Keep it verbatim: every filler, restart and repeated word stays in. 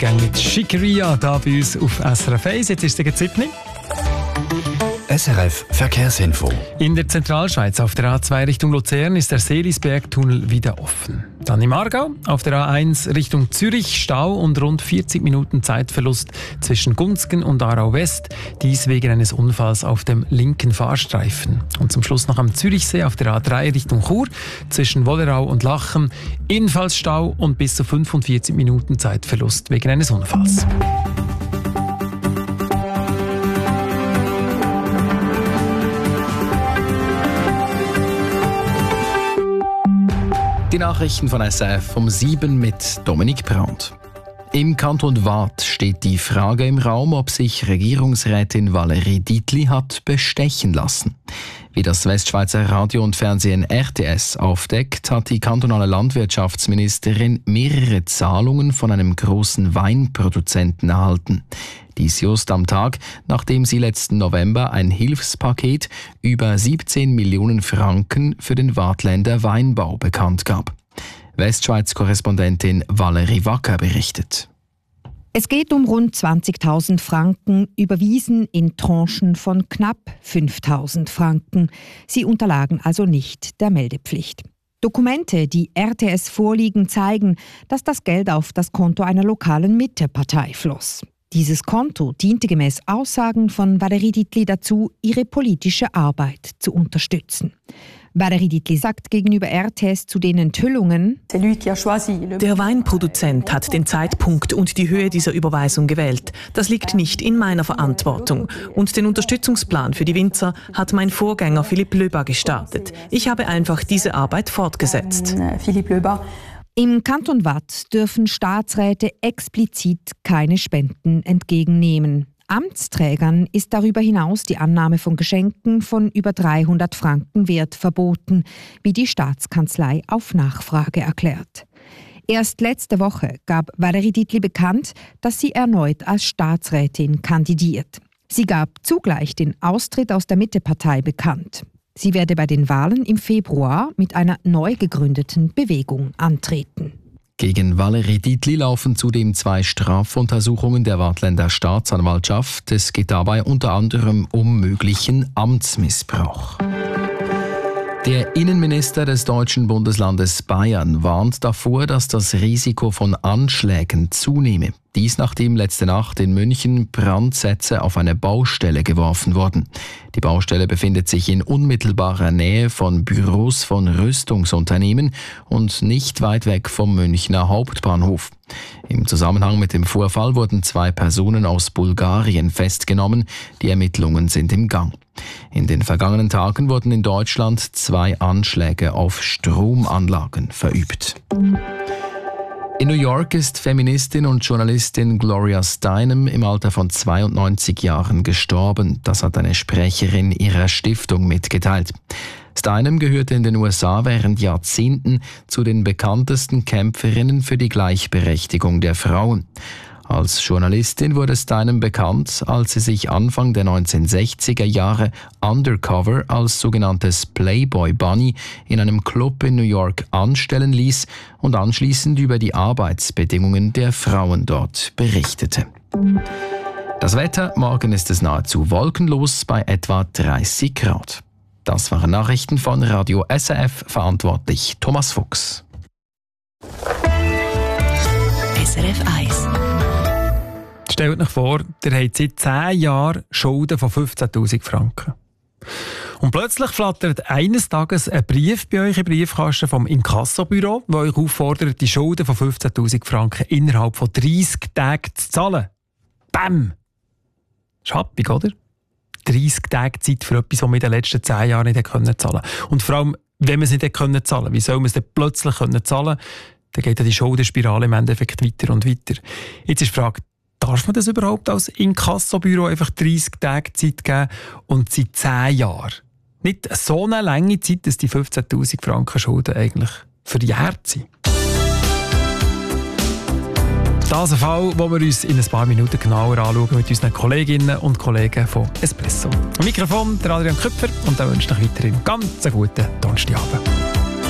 Gang mit Schickeria da bei uns auf S R F eins. Jetzt ist es Sydney. S R F Verkehrsinfo. In der Zentralschweiz auf der A zwei Richtung Luzern ist der Seelisbergtunnel wieder offen. Dann im Aargau auf der A eins Richtung Zürich Stau und rund vierzig Minuten Zeitverlust zwischen Gunzgen und Aarau West. Dies wegen eines Unfalls auf dem linken Fahrstreifen. Und zum Schluss noch am Zürichsee auf der A drei Richtung Chur zwischen Wollerau und Lachen. Ebenfalls Stau und bis zu fünfundvierzig Minuten Zeitverlust wegen eines Unfalls. Die Nachrichten von S R F um sieben mit Dominik Brandt. Im Kanton Waadt steht die Frage im Raum, ob sich Regierungsrätin Valerie Dietli hat bestechen lassen. Wie das Westschweizer Radio und Fernsehen R T S aufdeckt, hat die kantonale Landwirtschaftsministerin mehrere Zahlungen von einem großen Weinproduzenten erhalten. Dies just am Tag, nachdem sie letzten November ein Hilfspaket über siebzehn Millionen Franken für den Waadtländer Weinbau bekannt gab. Westschweiz-Korrespondentin Valerie Wacker berichtet. Es geht um rund zwanzigtausend Franken, überwiesen in Tranchen von knapp fünftausend Franken. Sie unterlagen also nicht der Meldepflicht. Dokumente, die R T S vorliegen, zeigen, dass das Geld auf das Konto einer lokalen Mittepartei floss. Dieses Konto diente gemäß Aussagen von Valerie Dietli dazu, ihre politische Arbeit zu unterstützen. Valerie Dietli sagt gegenüber R T S zu den Enthüllungen: Der Weinproduzent hat den Zeitpunkt und die Höhe dieser Überweisung gewählt. Das liegt nicht in meiner Verantwortung. Und den Unterstützungsplan für die Winzer hat mein Vorgänger Philipp Löber gestartet. Ich habe einfach diese Arbeit fortgesetzt. Im Kanton Waadt dürfen Staatsräte explizit keine Spenden entgegennehmen. Amtsträgern ist darüber hinaus die Annahme von Geschenken von über dreihundert Franken Wert verboten, wie die Staatskanzlei auf Nachfrage erklärt. Erst letzte Woche gab Valerie Dietli bekannt, dass sie erneut als Staatsrätin kandidiert. Sie gab zugleich den Austritt aus der Mittepartei bekannt. Sie werde bei den Wahlen im Februar mit einer neu gegründeten Bewegung antreten. Gegen Valerie Dietli laufen zudem zwei Strafuntersuchungen der Waadtländer Staatsanwaltschaft. Es geht dabei unter anderem um möglichen Amtsmissbrauch. Der Innenminister des deutschen Bundeslandes Bayern warnt davor, dass das Risiko von Anschlägen zunehme. Dies nachdem letzte Nacht in München Brandsätze auf eine Baustelle geworfen wurden. Die Baustelle befindet sich in unmittelbarer Nähe von Büros von Rüstungsunternehmen und nicht weit weg vom Münchner Hauptbahnhof. Im Zusammenhang mit dem Vorfall wurden zwei Personen aus Bulgarien festgenommen. Die Ermittlungen sind im Gang. In den vergangenen Tagen wurden in Deutschland zwei Anschläge auf Stromanlagen verübt. In New York ist Feministin und Journalistin Gloria Steinem im Alter von zweiundneunzig Jahren gestorben. Das hat eine Sprecherin ihrer Stiftung mitgeteilt. Steinem gehörte in den U S A während Jahrzehnten zu den bekanntesten Kämpferinnen für die Gleichberechtigung der Frauen. Als Journalistin wurde Steinem bekannt, als sie sich Anfang der neunzehnhundertsechziger Jahre undercover als sogenanntes Playboy Bunny in einem Club in New York anstellen ließ und anschließend über die Arbeitsbedingungen der Frauen dort berichtete. Das Wetter: Morgen ist es nahezu wolkenlos bei etwa dreißig Grad. Das waren Nachrichten von Radio S R F, verantwortlich Thomas Fuchs. S R F eins. Stellt euch vor, ihr habt seit zehn Jahren Schulden von fünfzehntausend Franken. Und plötzlich flattert eines Tages ein Brief bei euch im Briefkasten vom Inkassobüro, das euch auffordert, die Schulden von fünfzehntausend Franken innerhalb von dreißig Tagen zu zahlen. Bäm! Das ist happig, oder? dreißig Tage Zeit für etwas, das man in den letzten zehn Jahren nicht zahlen konnte. Und vor allem, wenn man es nicht zahlen konnte, wie soll man es denn plötzlich zahlen können? Dann geht ja die Schuldenspirale im Endeffekt weiter und weiter. Jetzt ist die Frage, darf man das überhaupt als Inkassobüro einfach dreißig Tage Zeit geben und seit zehn Jahren? Nicht so eine lange Zeit, dass die fünfzehntausend Franken Schulden eigentlich verjährt sind. Das ist ein Fall, den wir uns in ein paar Minuten genauer anschauen mit unseren Kolleginnen und Kollegen von Espresso. Am Mikrofon der Adrian Köpfer und dann wünsche ich euch weiterhin ganz einen guten Donnerstagabend.